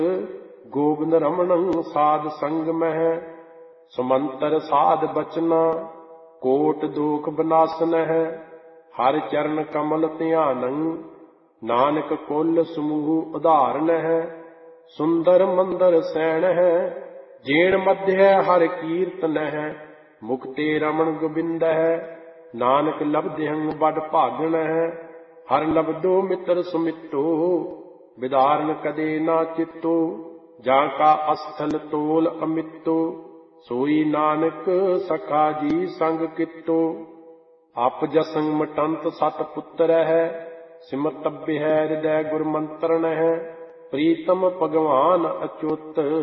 ਗੋਬਿੰਦ ਰਮਣੰ ਸਾਧ ਸੰਗ ਮਹਿ, ਸੁਮੰਤਰ ਸਾਧ ਬਚਨਾ ਕੋਟ ਦੋਖ ਬਨਾਸਨ ਹੈ। ਹਰਿ ਚਰਨ ਕਮਲ ਧਿਆਨੰ ਨਾਨਕ ਕੁਲ ਸਮੂਹ ਉਧਾਰਨ ਹੈ। ਸੁੰਦਰ ਮੰਦਰ ਸੈਣ ਹੈ ਜੇਣ ਮਧਿਐ ਹਰਿ ਕੀਰਤਨ ਹੈ। ਮੁਕਤੇ ਰਮਣ ਗੋਬਿੰਦ ਹੈ ਨਾਨਕ ਲਬਧਿਅੰ ਬੜ ਭਾਗਣ ਹੈ। ਹਰਿ ਲਬਦੋ ਮਿੱਤਰ ਸੁਮਿੱਤੋ ਵਿਦਾਰਨ ਕਦੇ ਨਾ ਚਿੱਤੋ। ਜਾਂ ਕਾ ਅਸਥਲ ਤੋਲ ਅਮਿੱਤੋ ਸੋਈ ਨਾਨਕ ਸਖਾ ਜੀ ਸੰਗ ਕਿੱਤੋ। ਅਪ ਜਸੰ ਮਟੰਤ ਸਤ ਪੁੱਤਰ ਹੈ ਸਿਮਰਤਭਿ ਹੈ ਹਿਰਦੈ ਗੁਰ ਮੰਤਰਨ ਹੈ। ਪ੍ਰੀਤਮ ਭਗਵਾਨ ਅਚੁੱਤ